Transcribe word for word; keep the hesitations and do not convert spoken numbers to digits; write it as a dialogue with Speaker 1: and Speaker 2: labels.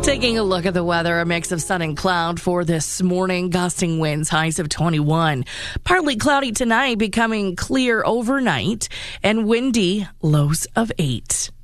Speaker 1: Taking a look at the weather, a mix of sun and cloud for this morning, gusting winds, highs of twenty-one. Partly cloudy tonight, becoming clear overnight, and windy, lows of eight.